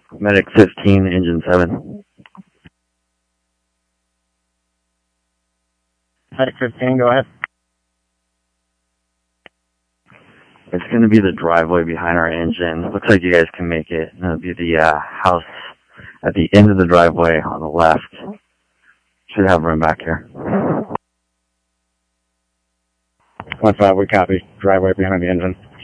Medic 15, engine 7. Medic 15, go ahead. It's going to be the driveway behind our engine. Looks like you guys can make it. It'll be the house at the end of the driveway on the left. Should have room back here. 1-5, we copy. Driveway behind the engine.